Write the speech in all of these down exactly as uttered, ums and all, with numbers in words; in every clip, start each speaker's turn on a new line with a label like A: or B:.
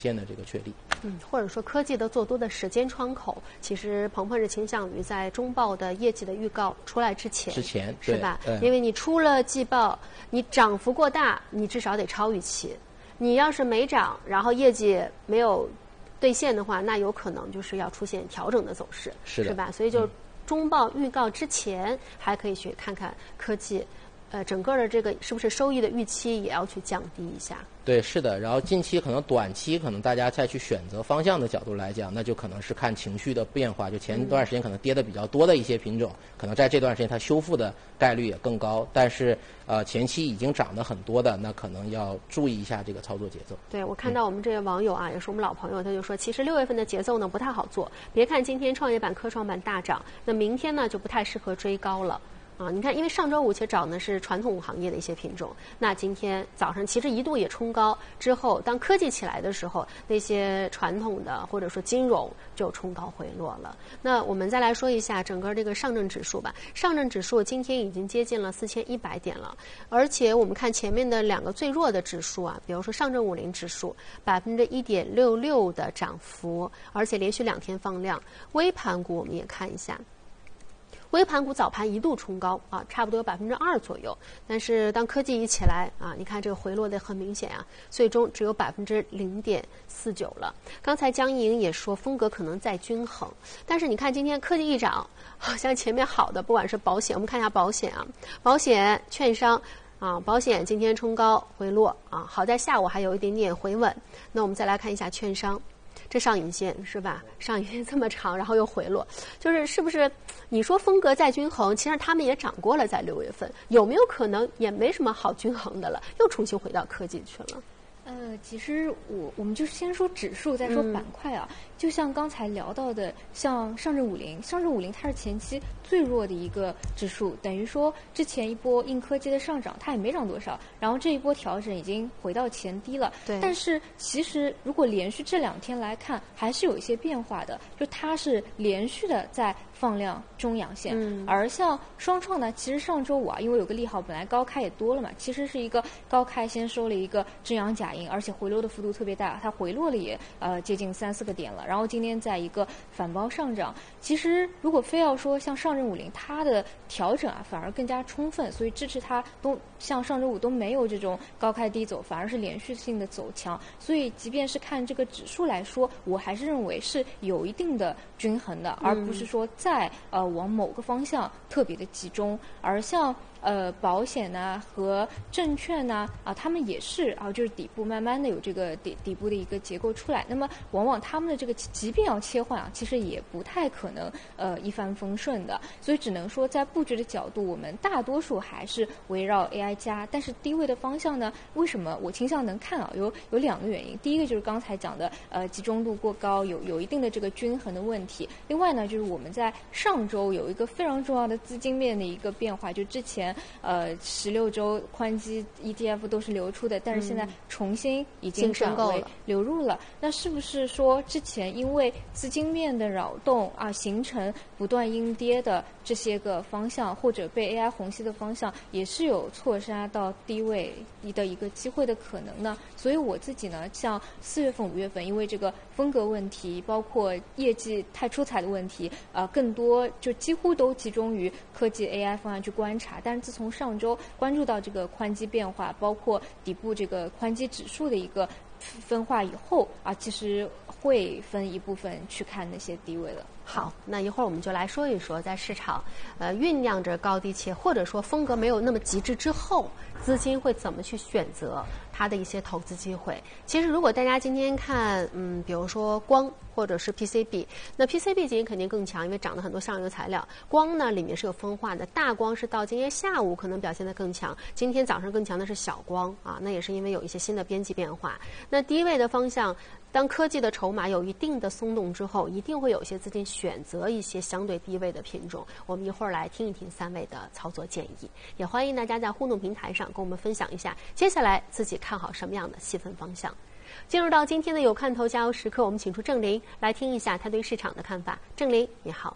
A: 线的这个确立。
B: 嗯，或者说科技的做多的时间窗口，其实鹏鹏是倾向于在中报的业绩的预告出来之前，
A: 之前
B: 是吧？
A: 对，
B: 因为你出了季报，你涨幅过大，你至少得超预期。你要是没涨，然后业绩没有兑现的话，那有可能就是要出现调整的走势，
A: 是的，
B: 是吧？所以就中报预告之前，还可以去看看科技。呃，整个的这个是不是收益的预期也要去降低一下？
A: 对，是的。然后近期可能短期，可能大家再去选择方向的角度来讲，那就可能是看情绪的变化。就前一段时间可能跌的比较多的一些品种，嗯、可能在这段时间它修复的概率也更高。但是呃，前期已经涨得很多的，那可能要注意一下这个操作节奏。
B: 对，我看到我们这位网友啊，嗯、也是我们老朋友，他就说，其实六月份的节奏呢不太好做。别看今天创业板、科创板大涨，那明天呢就不太适合追高了。啊，你看，因为上周五其实涨的是传统行业的一些品种，那今天早上其实一度也冲高，之后当科技起来的时候，那些传统的或者说金融就冲高回落了。那我们再来说一下整个这个上证指数吧，上证指数今天已经接近了四千一百点了，而且我们看前面的两个最弱的指数啊，比如说上证五零指数百分之一点六六的涨幅，而且连续两天放量，微盘股我们也看一下。微盘股早盘一度冲高啊，差不多有百分之二左右，但是当科技一起来啊，你看这个回落的很明显啊，最终只有百分之零点四九了。刚才江莹也说风格可能再均衡，但是你看今天科技一涨，好像前面好的不管是保险，我们看一下保险啊，保险、券商。啊，保险今天冲高回落啊，好在下午还有一点点回稳。那我们再来看一下券商。这上影线是吧？上影线这么长，然后又回落，就是是不是？你说风格再均衡，其实他们也涨过了，在六月份，有没有可能也没什么好均衡的了，又重新回到科技去了？
C: 呃，其实我我们就先说指数，再说板块啊。嗯、就像刚才聊到的，像上证五零，上证五零它是前期最弱的一个指数，等于说之前一波硬科技的上涨，它也没涨多少，然后这一波调整已经回到前低了。
B: 对。
C: 但是其实如果连续这两天来看，还是有一些变化的，就它是连续的在放量中阳线，
B: 嗯、
C: 而像双创呢，其实上周五啊，因为有个利好，本来高开也多了嘛，其实是一个高开先收了一个真阳假阴。而且回落的幅度特别大，它回落了也呃接近三四个点了。然后今天在一个反包上涨，其实如果非要说像上证五零，它的调整啊反而更加充分，所以支持它都像上周五都没有这种高开低走，反而是连续性的走强。所以即便是看这个指数来说，我还是认为是有一定的均衡的，而不是说在呃往某个方向特别的集中。而像呃，保险呐、啊、和证券呐 啊, 啊，他们也是啊，就是底部慢慢的有这个底底部的一个结构出来。那么，往往他们的这个即便要切换啊，其实也不太可能呃一帆风顺的。所以只能说在布局的角度，我们大多数还是围绕 A I 加。但是低位的方向呢，为什么我倾向能看啊？有有两个原因。第一个就是刚才讲的呃集中度过高，有有一定的这个均衡的问题。另外呢，就是我们在上周有一个非常重要的资金面的一个变化，就之前。呃，十六周宽基 E T F 都是流出的，但是现在重新已经转为流入了。那是不是说之前因为资金面的扰动啊，形成不断阴跌的这些个方向，或者被 A I 虹吸的方向，也是有错杀到低位的一个机会的可能呢？所以我自己呢，像四月份、五月份，因为这个风格问题，包括业绩太出彩的问题，啊、呃，更多就几乎都集中于科技 A I 方向去观察。但是自从上周关注到这个宽基变化，包括底部这个宽基指数的一个分化以后啊，其实会分一部分去看那些低位了。
B: 好，那一会儿我们就来说一说，在市场呃酝酿着高低切，或者说风格没有那么极致之后，资金会怎么去选择它的一些投资机会。其实如果大家今天看，嗯，比如说光或者是 P C B， 那 P C B 今天肯定更强，因为涨了很多上游材料。光呢里面是有分化的，大光是到今天下午可能表现得更强，今天早上更强的是小光啊，那也是因为有一些新的边际变化。那低位的方向，当科技的筹码有一定的松动之后，一定会有一些资金选择一些相对低位的品种。我们一会儿来听一听三位的操作建议，也欢迎大家在互动平台上跟我们分享一下接下来自己看好什么样的细分方向。进入到今天的有看头加油时刻，我们请出郑林来听一下他对市场的看法。郑林，你好。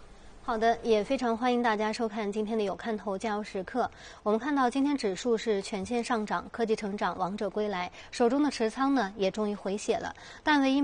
B: 好的，也非常欢迎大家收看今天的有看头加油时刻。我们看到今天指数是全线上涨，科技成长王者归来，手中的持仓呢也终于回血了，但唯一